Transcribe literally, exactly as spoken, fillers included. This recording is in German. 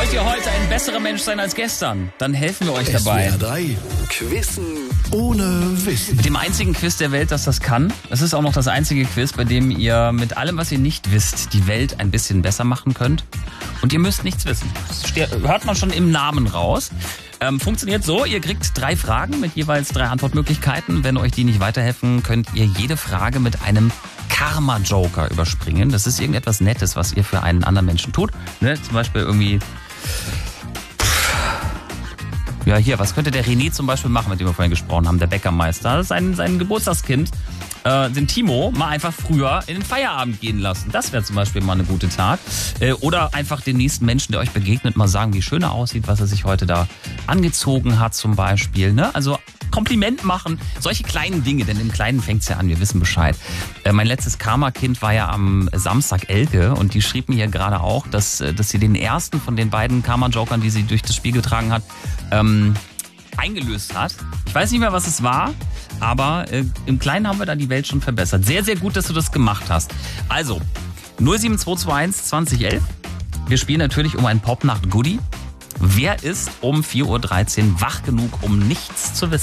Wollt ihr heute ein besserer Mensch sein als gestern? Dann helfen wir euch dabei. S W R drei Quizzen ohne Wissen. Mit dem einzigen Quiz der Welt, das das kann. Es ist auch noch das einzige Quiz, bei dem ihr mit allem, was ihr nicht wisst, die Welt ein bisschen besser machen könnt. Und ihr müsst nichts wissen. Das hört man schon im Namen raus. Ähm, funktioniert so, ihr kriegt drei Fragen mit jeweils drei Antwortmöglichkeiten. Wenn euch die nicht weiterhelfen, könnt ihr jede Frage mit einem Karma-Joker überspringen. Das ist irgendetwas Nettes, was ihr für einen anderen Menschen tut. Ne? Zum Beispiel irgendwie... Ja, hier, was könnte der René zum Beispiel machen, mit dem wir vorhin gesprochen haben, der Bäckermeister? Sein, sein Geburtstagskind, äh, den Timo, mal einfach früher in den Feierabend gehen lassen. Das wäre zum Beispiel mal eine gute Tat. Äh, oder einfach den nächsten Menschen, der euch begegnet, mal sagen, wie schön er aussieht, was er sich heute da angezogen hat zum Beispiel. Ne? Also Kompliment machen, solche kleinen Dinge, denn im Kleinen fängt's ja an, wir wissen Bescheid. Äh, mein letztes Karma-Kind war ja am Samstag Elke und die schrieb mir hier gerade auch, dass, dass sie den ersten von den beiden Karma-Jokern, die sie durch das Spiel getragen hat, ähm, eingelöst hat. Ich weiß nicht mehr, was es war, aber äh, im Kleinen haben wir da die Welt schon verbessert. Sehr, sehr gut, dass du das gemacht hast. Also, null sieben zwei zwei eins zwanzig elf. Wir spielen natürlich um ein Popnacht-Goodie. Wer ist um vier Uhr dreizehn wach genug, um nichts zu wissen?